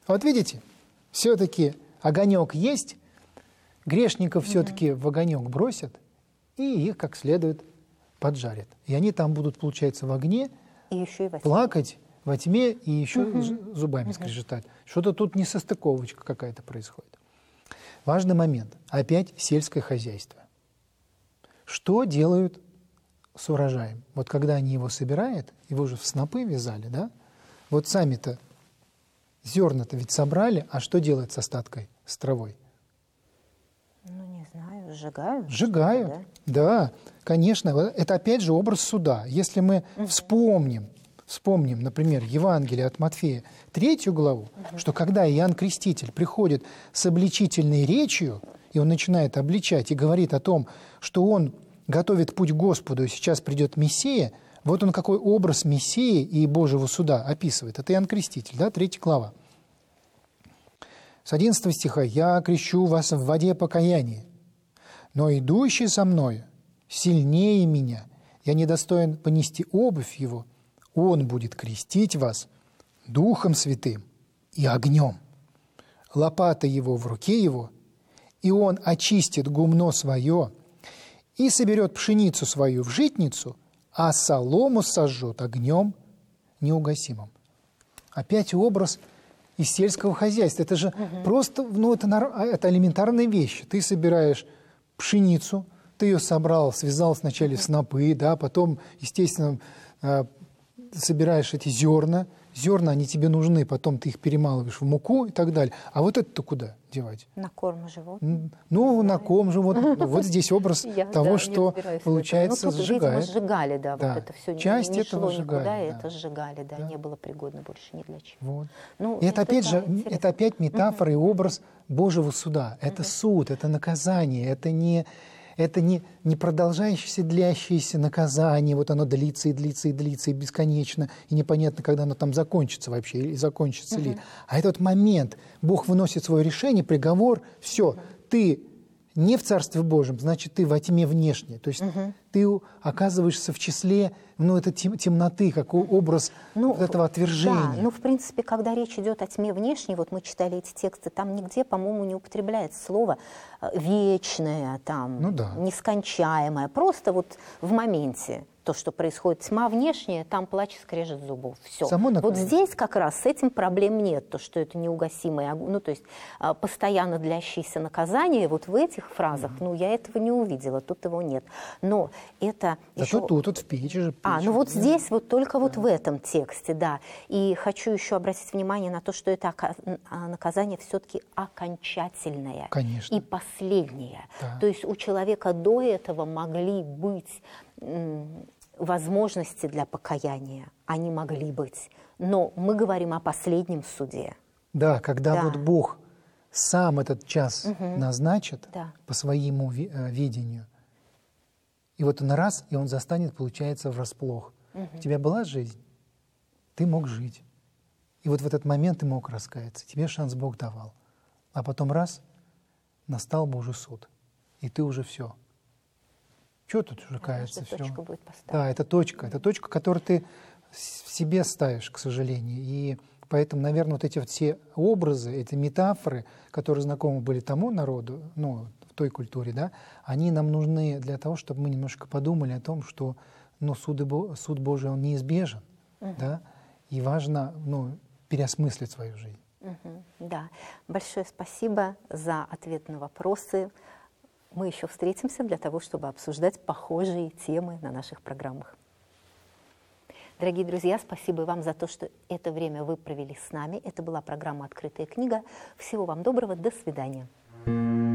Вот видите, все-таки огонек есть, грешников все-таки в огонек бросят, и их как следует поджарят. И они там будут, получается, в огне И еще и во тьме. плакать во тьме и еще зубами скрежетать. Что-то тут несостыковочка какая-то происходит. Важный момент. Опять сельское хозяйство. Что делают с урожаем? Вот когда они его собирают, его уже в снопы вязали, да? Вот сами-то зерна-то ведь собрали, а что делают с остаткой, с травой? Ну, не знаю, сжигают. Сжигают, что-то, да, конечно. Это опять же образ суда. Если мы вспомним, например, Евангелие от Матфея, 3 главу, что когда Иоанн Креститель приходит с обличительной речью, и он начинает обличать и говорит о том, что он готовит путь к Господу, и сейчас придет Мессия, вот он какой образ Мессии и Божьего суда описывает. Это Иоанн Креститель, да, 3 глава. С 11 стиха «Я крещу вас в воде покаяния, но идущий со мною сильнее меня, я недостоин понести обувь его, он будет крестить вас Духом Святым и огнем. Лопата его в руке его, и он очистит гумно свое и соберет пшеницу свою в житницу, а солому сожжет огнем неугасимым». Опять образ из сельского хозяйства. Это же просто, это элементарная вещь. Ты собираешь пшеницу, ты ее собрал, связал сначала в снопы, да, потом, естественно, собираешь эти зерна. Зерна, они тебе нужны, потом ты их перемалываешь в муку и так далее. А вот это-то куда девать? На корм животным. Ну, на корм животным. Вот здесь образ того, что, получается, сжигает. Сжигали, да, вот это все Часть не этого шло никуда, сжигали, это сжигали, да, не было пригодно больше ни для чего. Вот. Ну, И это опять же, интересно. это опять метафора и образ Божьего суда. Это суд, это наказание, это не продолжающееся, длящееся наказание, вот оно длится и длится и длится и бесконечно, и непонятно, когда оно там закончится вообще, или закончится ли. А этот момент, Бог выносит свое решение, приговор, все, ты не в Царстве Божьем, значит, ты во тьме внешней. То есть ты оказываешься в числе этой темноты, как образ вот этого отвержения. Да, в принципе, когда речь идет о тьме внешней, вот мы читали эти тексты, там нигде, по-моему, не употребляется слово вечное, там, нескончаемое. Просто вот в моменте то, что происходит, тьма внешняя, там плач и скрежет зубов. Все. Вот здесь как раз с этим проблем нет, то, что это неугасимое, то есть постоянно длящееся наказание, вот в этих фразах, я этого не увидела, тут его нет. Но это зато еще... тут в печи же. вот здесь вот только вот в этом тексте, да. И хочу еще обратить внимание на то, что это наказание все-таки окончательное. Конечно. И последнее. Да. То есть у человека до этого могли быть возможности для покаяния, они могли быть. Но мы говорим о последнем суде. Да, когда вот Бог сам этот час назначит по своему видению, и вот он раз, и он застанет, получается, врасплох. У тебя была жизнь, ты мог жить. И вот в этот момент ты мог раскаяться, тебе шанс Бог давал. А потом раз, настал Божий суд, и ты уже все. Что тут уже каяться? Все. Точка будет поставлена. Да, это точка, которую ты в себе ставишь, к сожалению. И поэтому, наверное, вот эти вот все образы, эти метафоры, которые знакомы были тому народу, в той культуре, да, они нам нужны для того, чтобы мы немножко подумали о том, что суд Божий, он неизбежен, да, и важно переосмыслить свою жизнь. Да, большое спасибо за ответ на вопросы. Мы еще встретимся для того, чтобы обсуждать похожие темы на наших программах. Дорогие друзья, спасибо вам за то, что это время вы провели с нами. Это была программа «Открытая книга». Всего вам доброго, до свидания.